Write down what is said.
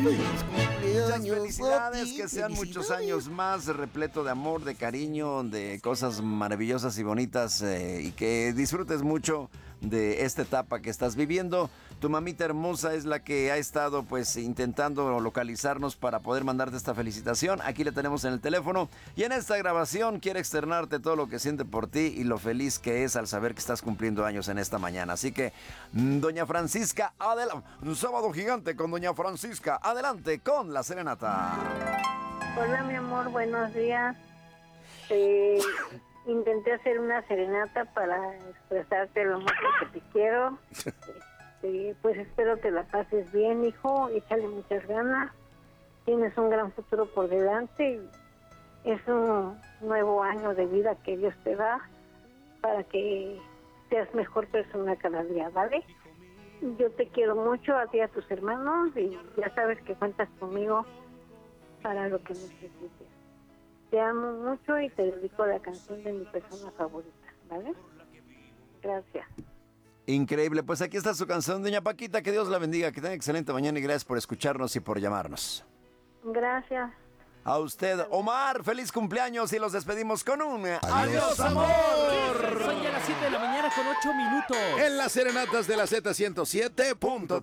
Muchas felicidades, que sean muchos años más, repleto de amor, de cariño, de cosas maravillosas y bonitas, y que disfrutes mucho de esta etapa que estás viviendo. Tu mamita hermosa es la que ha estado pues intentando localizarnos para poder mandarte esta felicitación. Aquí la tenemos en el teléfono y en esta grabación quiere externarte todo lo que siente por ti y lo feliz que es al saber que estás cumpliendo años en esta mañana. Así que, doña Francisca, adelante. Un sábado gigante con doña Francisca. Adelante con la serenata. Hola, mi amor, buenos días. Intenté hacer una serenata para expresarte lo mucho que te quiero. Pues espero que la pases bien, hijo. Échale muchas ganas. Tienes un gran futuro por delante. Es un nuevo año de vida que Dios te da para que seas mejor persona cada día, ¿vale? Yo te quiero mucho, a ti y a tus hermanos, y ya sabes que cuentas conmigo para lo que necesites. Te amo mucho y te dedico la canción de mi persona favorita, ¿vale? Gracias. Increíble, pues aquí está su canción, doña Paquita, que Dios la bendiga, que tenga excelente mañana y gracias por escucharnos y por llamarnos. Gracias. A usted, Omar, feliz cumpleaños y los despedimos con un ¡Adiós, amor! Son ya las 7 de la mañana con 8 minutos. En las serenatas de la Z107.3.